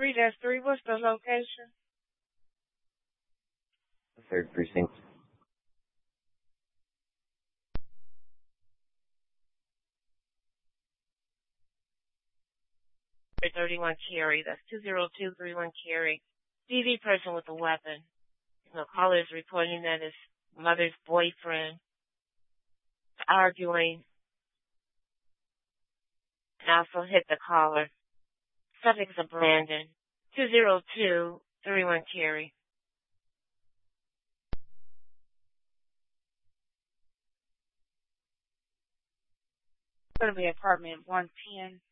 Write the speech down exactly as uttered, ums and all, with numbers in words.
three dash three, what's the location? The third precinct. thirty-one Cary. That's two zero two three one Cary. D V person with a weapon. The caller is reporting that his mother's boyfriend is arguing and also hit the caller. Subject is Brandon. two zero two three one Cary. It's going to be apartment one ten.